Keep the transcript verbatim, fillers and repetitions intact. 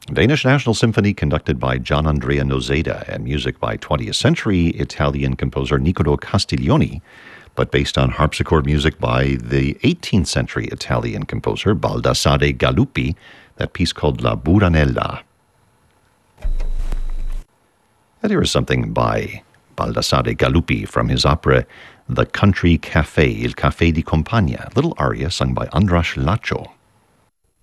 Danish National Symphony conducted by Gian Andrea Nozeda and music by twentieth century Italian composer Niccolò Castiglioni, but based on harpsichord music by the eighteenth century Italian composer Baldassare Galuppi, that piece called La Buranella. And here is something by Baldassare Galuppi from his opera The Country Café, Il Café di Compagnia, little aria sung by Andras Lacho.